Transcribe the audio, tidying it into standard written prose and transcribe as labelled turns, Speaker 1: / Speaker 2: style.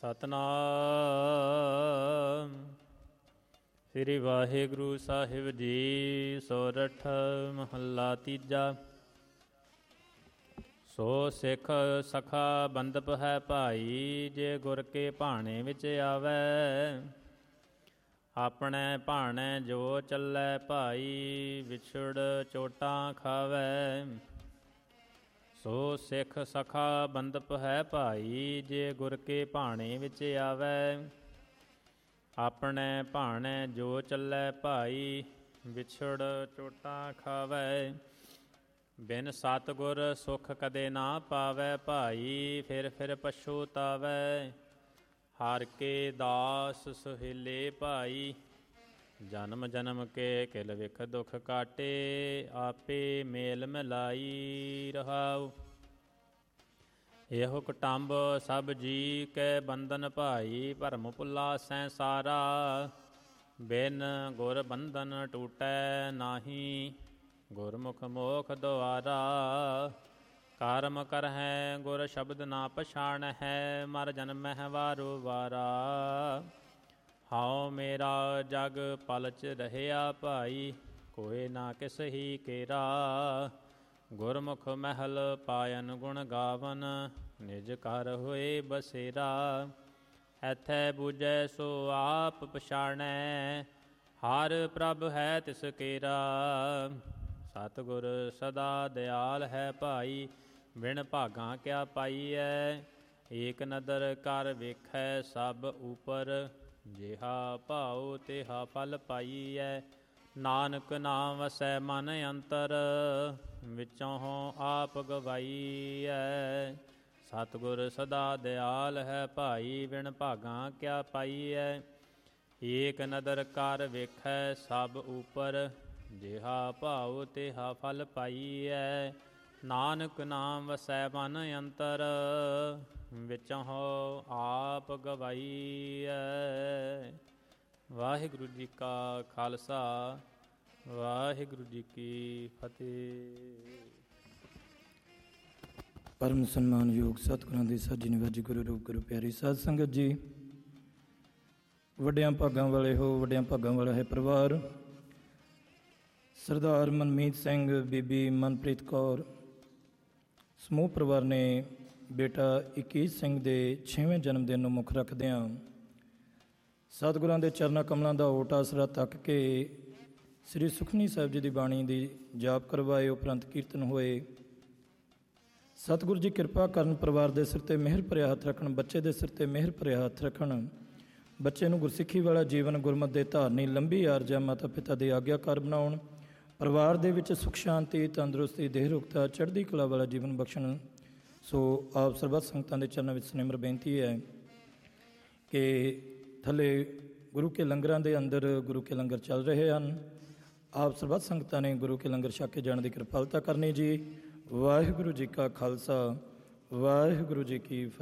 Speaker 1: ਸਤਨਾਮ ਸ੍ਰੀ ਵਾਹਿਗੁਰੂ ਸਾਹਿਬ ਜੀ। ਸੋਰਠ ਮਹੱਲਾ ਤੀਜਾ। ਸੋ ਸਿੱਖ ਸਖਾ ਬੰਦਪ ਹੈ ਭਾਈ, ਜੇ ਗੁਰ ਕੇ ਭਾਣੇ ਵਿੱਚ ਆਵੈ। ਆਪਣੇ ਭਾਣੇ ਜੋ ਚੱਲੈ ਭਾਈ, ਵਿਛੜ ਚੋਟਾਂ ਖਾਵੈ। ਸੋ ਸਿੱਖ ਸਖਾ ਬੰਦਪ ਹੈ ਭਾਈ, ਜੇ ਗੁਰ ਕੇ ਭਾਣੇ ਵਿੱਚ ਆਵੈ। ਆਪਣੇ ਭਾਣੇ ਜੋ ਚੱਲੈ ਭਾਈ, ਵਿਛੜ ਚੋਟਾਂ ਖਾਵੈ। ਬਿਨ ਸਤਿਗੁਰ ਸੁਖ ਕਦੇ ਨਾ ਪਾਵੈ ਭਾਈ, ਫਿਰ ਫਿਰ ਪਛੁਤਾਵੈ। ਹਰਿ ਕੇ ਦਾਸ ਸੁਹੇਲੇ ਭਾਈ, ਜਨਮ ਜਨਮ ਕੇ ਕਿਲ ਵਿਖ ਦੁਖ ਕਾਟੇ। ਆਪੇ ਮੇਲ ਮਿਲਾਈ ਰਹਾਉ। ਇਹੋ ਕੁਟੰਬ ਸਭ ਜੀ ਕੈ ਬੰਧਨ ਭਾਈ, ਭਰਮ ਭੁਲਾ ਸੰਸਾਰਾ। ਬਿਨ ਗੁਰ ਬੰਧਨ ਟੂਟੈ ਨਾਹੀ, ਗੁਰਮੁਖ ਮੋਖ ਦੁਆਰਾ। ਕਰਮ ਕਰਹਿ ਗੁਰ ਸ਼ਬਦ ਨਾ ਪਛਾਣਹਿ, ਮਰ ਜਨਮਹਿ ਵਾਰੋ ਵਾਰਾ। ਹਉ ਮੇਰਾ ਜਗ ਪਲਚ ਰਹਿਆ ਭਾਈ, ਕੋਇ ਨਾ ਕਿਸਹੀ ਕੇਰਾ। ਗੁਰਮੁਖ ਮਹਿਲ ਪਾਇਨ ਗੁਣ ਗਾਵਨ, ਨਿਜ ਘਰ ਹੋਏ ਬਸੇਰਾ। ਐਥੈ ਬੂਝੈ ਸੋ ਆਪ ਪਛਾਣੈ, ਹਰਿ ਪ੍ਰਭ ਹੈ ਤਿਸ ਕੇਰਾ। ਸਤਿਗੁਰ ਸਦਾ ਦਿਆਲ ਹੈ ਭਾਈ, ਬਿਨ ਭਾਗਾਂ ਕਿਆ ਪਾਈਐ। ਏਕ ਨਦਰ ਕਰ ਵੇਖੈ ਸਭ ਉਪਰ, ਜਿਹਾ ਭਾਉ ਤਿਹਾ ਫਲ ਪਾਈਐ। ਨਾਨਕ ਨਾਮ ਵਸੈ ਮਨ ਅੰਤਰ, ਵਿੱਚੋਂ ਆਪ ਗਵਾਈਐ। ਸਤਿਗੁਰ ਸਦਾ ਦਿਆਲ ਹੈ ਭਾਈ, ਬਿਨ ਭਾਗਾਂ ਕਿਆ ਪਾਈਐ। ਏਕ ਨਦਰ ਕਰ ਵੇਖੈ ਸਭ ਉਪਰ, ਜਿਹਾ ਭਾਉ ਤਿਹਾ ਫਲ ਪਾਈਐ। ਨਾਨਕ ਨਾਮ ਵਸੈ ਮਨ ਅੰਤਰ, ਵਿੱਚੋਂ ਆਪ ਗਵਾਈਐ। ਵਾਹਿਗੁਰੂ ਜੀ ਕਾ ਖਾਲਸਾ, ਵਾਹਿਗੁਰੂ ਜੀ ਕੀ ਫਤਿਹ।
Speaker 2: ਪਰਮ ਸਨਮਾਨਯੋਗ ਸਤਿਗੁਰਾਂ ਦੀ ਸਾਜੀ ਨਿਵਾਜੀ ਗੁਰੂ ਰੂਪ ਗੁਰੂ ਪਿਆਰੀ ਸਾਧ ਸੰਗਤ ਜੀ, ਵੱਡਿਆਂ ਭਾਗਾਂ ਵਾਲੇ ਹੋ, ਵੱਡਿਆਂ ਭਾਗਾਂ ਵਾਲਾ ਹੈ ਪਰਿਵਾਰ। ਸਰਦਾਰ ਮਨਮੀਤ ਸਿੰਘ, ਬੀਬੀ ਮਨਪ੍ਰੀਤ ਕੌਰ ਸਮੂਹ ਪਰਿਵਾਰ ਨੇ ਬੇਟਾ 21 ਸਿੰਘ ਦੇ 6ਵੇਂ ਜਨਮ ਦਿਨ ਨੂੰ ਮੁੱਖ ਰੱਖਦਿਆਂ ਸਤਿਗੁਰਾਂ ਦੇ ਚਰਨਾਂ ਕਮਲਾਂ ਦਾ ਓਟ ਆਸਰਾ ਤੱਕ ਕੇ ਸ੍ਰੀ ਸੁਖਮਨੀ ਸਾਹਿਬ ਜੀ ਦੀ ਬਾਣੀ ਦੀ ਜਾਪ ਕਰਵਾਏ, ਉਪਰੰਤ ਕੀਰਤਨ ਹੋਏ। ਸਤਿਗੁਰੂ ਜੀ ਕਿਰਪਾ ਕਰਨ, ਪਰਿਵਾਰ ਦੇ ਸਿਰ 'ਤੇ ਮਿਹਰ ਭਰਿਆ ਹੱਥ ਰੱਖਣ, ਬੱਚੇ ਦੇ ਸਿਰ 'ਤੇ ਮਿਹਰ ਭਰਿਆ ਹੱਥ ਰੱਖਣ। ਬੱਚੇ ਨੂੰ ਗੁਰਸਿੱਖੀ ਵਾਲਾ ਜੀਵਨ, ਗੁਰਮਤਿ ਦੇ ਧਾਰਨੀ, ਲੰਬੀ ਆਰਜਾ ਮਾਤਾ ਪਿਤਾ ਦੇ ਆਗਿਆਕਾਰ ਬਣਾਉਣ। ਪਰਿਵਾਰ ਦੇ ਵਿੱਚ ਸੁਖ ਸ਼ਾਂਤੀ, ਤੰਦਰੁਸਤੀ, ਦੇਹ ਰੁਖਤਾ, ਚੜ੍ਹਦੀ ਕਲਾ ਵਾਲਾ ਜੀਵਨ ਬਖਸ਼ਣ। ਸੋ ਆਪ ਸਰਬੱਤ ਸੰਗਤਾਂ ਦੇ ਚਰਨਾਂ ਵਿੱਚ ਸਿਮਰ ਬੇਨਤੀ ਹੈ ਕਿ ਥੱਲੇ ਗੁਰੂ ਕੇ ਲੰਗਰਾਂ ਦੇ ਅੰਦਰ ਗੁਰੂ ਕੇ ਲੰਗਰ ਚੱਲ ਰਹੇ ਹਨ। ਆਪ ਸਰਬੱਤ ਸੰਗਤਾਂ ਨੇ ਗੁਰੂ ਕੇ ਲੰਗਰ ਛਕ ਕੇ ਜਾਣ ਦੀ ਕਿਰਪਾਲਤਾ ਕਰਨੀ ਜੀ। ਵਾਹਿਗੁਰੂ ਜੀ ਕਾ ਖਾਲਸਾ, ਵਾਹਿਗੁਰੂ ਜੀ ਕੀ ਫਤਿਹ।